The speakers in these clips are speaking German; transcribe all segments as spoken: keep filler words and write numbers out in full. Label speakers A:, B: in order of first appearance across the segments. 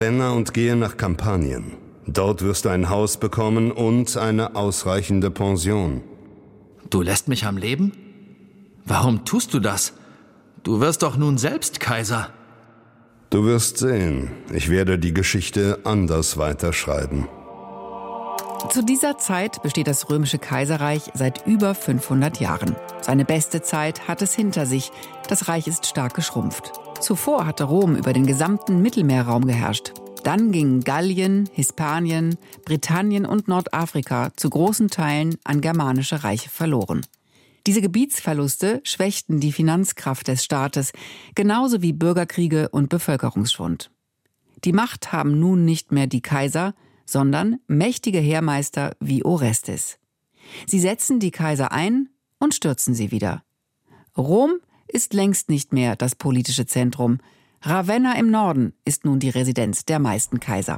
A: Ravenna und gehe nach Kampanien. Dort wirst du ein Haus bekommen und eine ausreichende Pension.
B: Du lässt mich am Leben? Warum tust du das? Du wirst doch nun selbst Kaiser.
A: Du wirst sehen, ich werde die Geschichte anders weiterschreiben.
C: Zu dieser Zeit besteht das Römische Kaiserreich seit über fünfhundert Jahren. Seine beste Zeit hat es hinter sich. Das Reich ist stark geschrumpft. Zuvor hatte Rom über den gesamten Mittelmeerraum geherrscht. Dann gingen Gallien, Hispanien, Britannien und Nordafrika zu großen Teilen an germanische Reiche verloren. Diese Gebietsverluste schwächten die Finanzkraft des Staates, genauso wie Bürgerkriege und Bevölkerungsschwund. Die Macht haben nun nicht mehr die Kaiser, sondern mächtige Heermeister wie Orestes. Sie setzen die Kaiser ein und stürzen sie wieder. Rom ist längst nicht mehr das politische Zentrum. Ravenna im Norden ist nun die Residenz der meisten Kaiser.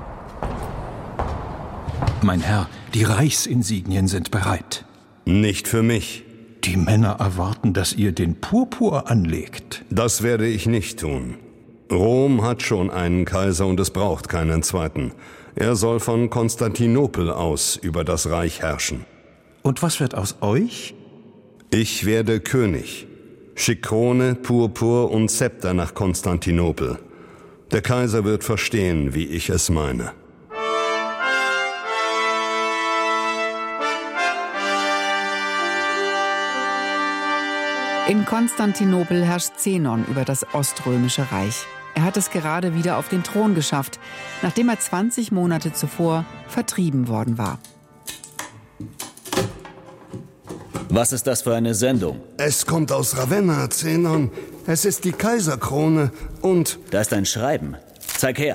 D: Mein Herr, die Reichsinsignien sind bereit.
A: Nicht für mich.
D: Die Männer erwarten, dass ihr den Purpur anlegt.
A: Das werde ich nicht tun. Rom hat schon einen Kaiser und es braucht keinen zweiten. Er soll von Konstantinopel aus über das Reich herrschen.
D: Und was wird aus euch?
A: Ich werde König. Schick Krone, Purpur und Zepter nach Konstantinopel. Der Kaiser wird verstehen, wie ich es meine.
C: In Konstantinopel herrscht Zenon über das Oströmische Reich. Er hat es gerade wieder auf den Thron geschafft, nachdem er zwanzig Monate zuvor vertrieben worden war.
E: Was ist das für eine Sendung?
A: Es kommt aus Ravenna, Zenon. Es ist die Kaiserkrone und...
E: Da ist ein Schreiben. Zeig her.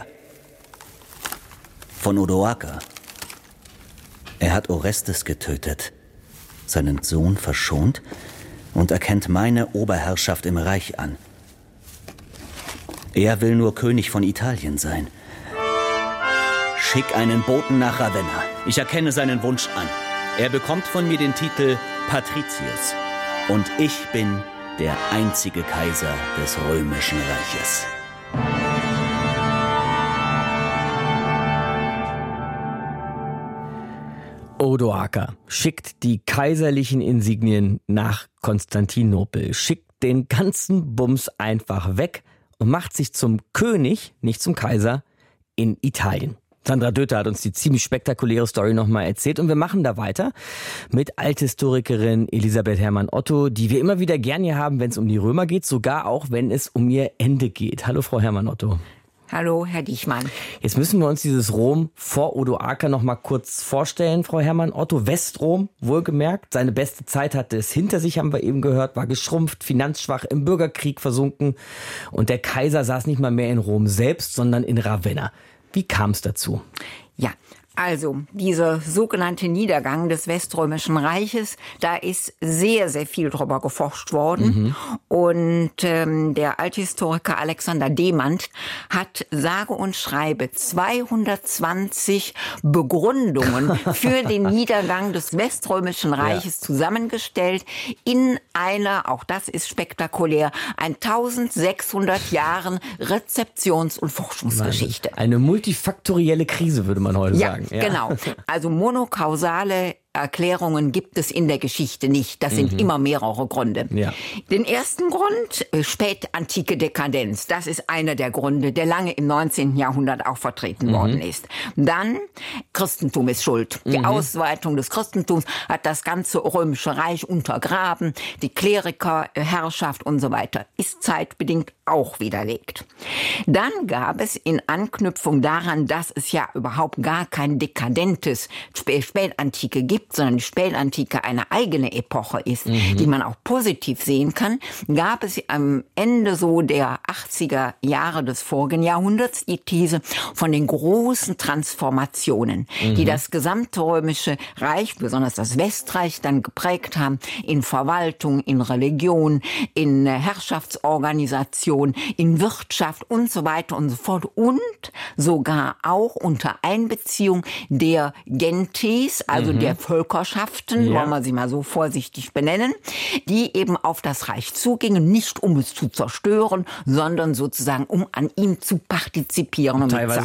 E: Von Odoaker. Er hat Orestes getötet, seinen Sohn verschont und erkennt meine Oberherrschaft im Reich an. Er will nur König von Italien sein. Schick einen Boten nach Ravenna. Ich erkenne seinen Wunsch an. Er bekommt von mir den Titel Patricius. Und ich bin der einzige Kaiser des Römischen Reiches.
F: Odoaker schickt die kaiserlichen Insignien nach Konstantinopel, schickt den ganzen Bums einfach weg und macht sich zum König, nicht zum Kaiser, in Italien. Sandra Döther hat uns die ziemlich spektakuläre Story nochmal erzählt und wir machen da weiter mit Althistorikerin Elisabeth Herrmann-Otto, die wir immer wieder gern hier haben, wenn es um die Römer geht, sogar auch, wenn es um ihr Ende geht. Hallo, Frau Herrmann-Otto.
G: Hallo, Herr Dichmann.
F: Jetzt müssen wir uns dieses Rom vor Odoaker noch mal kurz vorstellen, Frau Herrmann-Otto. Westrom, wohlgemerkt, seine beste Zeit hatte es hinter sich, haben wir eben gehört, war geschrumpft, finanzschwach, im Bürgerkrieg versunken. Und der Kaiser saß nicht mal mehr in Rom selbst, sondern in Ravenna. Wie kam es dazu?
G: Ja, also dieser sogenannte Niedergang des Weströmischen Reiches, da ist sehr, sehr viel drüber geforscht worden. Mhm. Und ähm, der Althistoriker Alexander Demand hat sage und schreibe zweihundertzwanzig Begründungen für den Niedergang des Weströmischen Reiches ja. zusammengestellt in einer, auch das ist spektakulär, eintausendsechshundert Jahren Rezeptions- und Forschungsgeschichte.
F: Eine multifaktorielle Krise, würde man heute
G: ja.
F: sagen.
G: Ja. Genau. Also monokausale Erklärungen gibt es in der Geschichte nicht. Das sind mhm. immer mehrere Gründe. Ja. Den ersten Grund, spätantike Dekadenz, das ist einer der Gründe, der lange im neunzehnten Jahrhundert auch vertreten mhm. worden ist. Dann, Christentum ist schuld. Die mhm. Ausweitung des Christentums hat das ganze Römische Reich untergraben. Die Klerikerherrschaft und so weiter ist zeitbedingt auch widerlegt. Dann gab es in Anknüpfung daran, dass es ja überhaupt gar kein dekadentes Spätantike gibt, sondern die Spätantike eine eigene Epoche ist, mhm. die man auch positiv sehen kann, gab es am Ende so der achtziger Jahre des vorigen Jahrhunderts die These von den großen Transformationen, mhm. die das gesamte Römische Reich, besonders das Westreich, dann geprägt haben in Verwaltung, in Religion, in Herrschaftsorganisation, in Wirtschaft und so weiter und so fort und sogar auch unter Einbeziehung der Gentes, also mhm. der Völkerschaften, ja. wollen wir sie mal so vorsichtig benennen, die eben auf das Reich zugingen, nicht um es zu zerstören, sondern sozusagen um an ihm zu partizipieren und
F: teilweise